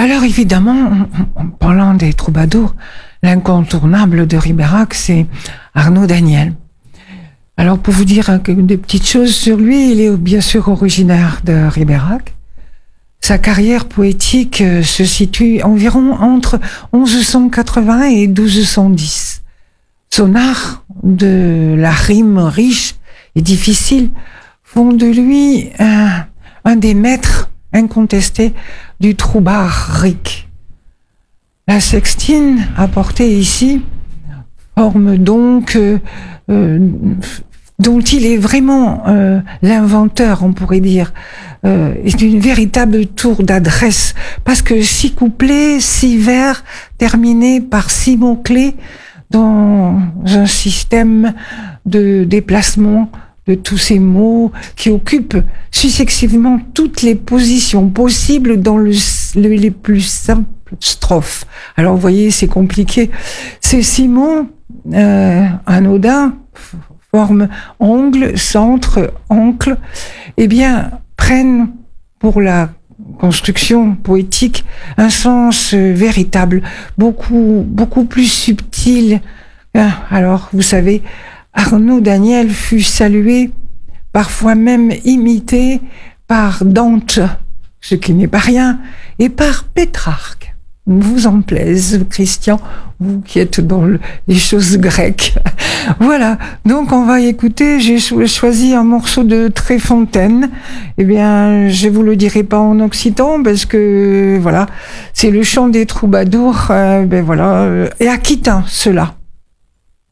Alors évidemment, en parlant des troubadours, l'incontournable de Ribérac, c'est Arnaud Daniel. Alors pour vous dire des petites choses sur lui, il est bien sûr originaire de Ribérac. Sa carrière poétique se situe environ entre 1180 et 1210. Son art de la rime riche et difficile font de lui un des maîtres incontestés du troubard-ric. La sextine apportée ici forme donc dont il est vraiment l'inventeur, on pourrait dire, est une véritable tour d'adresse, parce que 6 couplets, 6 vers, terminés par 6 mots-clés, dans un système de déplacement de tous ces mots qui occupent successivement toutes les positions possibles dans les plus simples strophes. Alors vous voyez, c'est compliqué. Ces 6 mots anodins forment ongle, centre, oncle, eh bien, prennent pour la construction poétique un sens véritable, beaucoup plus subtil. Alors, vous savez, Arnaud Daniel fut salué, parfois même imité par Dante, ce qui n'est pas rien, et par Pétrarque. Vous en plaise, Christian, vous qui êtes dans les choses grecques. Voilà, donc on va écouter, j'ai choisi un morceau de Tréfontaine. Eh bien, je vous le dirai pas en occitan, parce que, voilà, c'est le chant des troubadours, et aquitain, cela.